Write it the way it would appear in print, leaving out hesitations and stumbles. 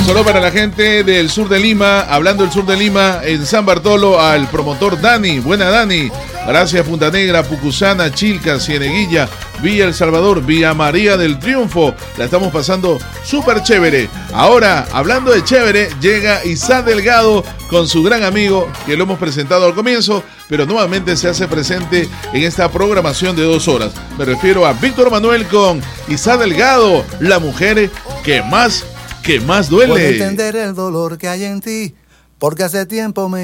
Solo para la gente del sur de Lima, hablando del sur de Lima, en San Bartolo, al promotor Dani. Buena, Dani. Gracias, Punta Negra, Pucusana, Chilca, Cieneguilla, Villa El Salvador, Villa María del Triunfo. La estamos pasando súper chévere. Ahora, hablando de chévere, llega Isaac Delgado con su gran amigo, que lo hemos presentado al comienzo, pero nuevamente se hace presente en esta programación de 2 horas. Me refiero a Víctor Manuel con Isaac Delgado, la mujer que más duele. Puedo entender el dolor que hay en ti, porque hace tiempo me